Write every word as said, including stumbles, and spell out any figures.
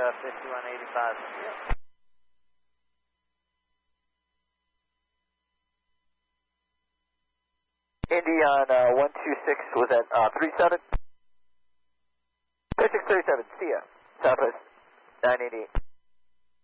uh, fifty-one eighty-five. Yep. Indy on uh, one two six, was that uh, three seven? three six thirty-seven, see ya. Southwest nine eighty-eight.